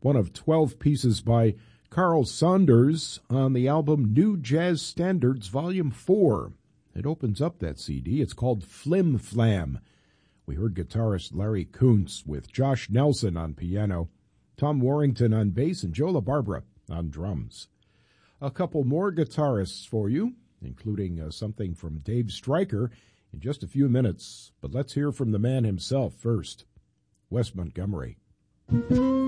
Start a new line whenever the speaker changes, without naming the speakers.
one of 12 pieces by Carl Saunders on the album New Jazz Standards Volume 4. It opens up that CD. It's called Flim Flam. We heard guitarist Larry Kuntz with Josh Nelson on piano, Tom Warrington on bass, and Joe LaBarbera on drums. A couple more guitarists for you, including something from Dave Stryker in just a few minutes. But let's hear from the man himself first, Wes Montgomery.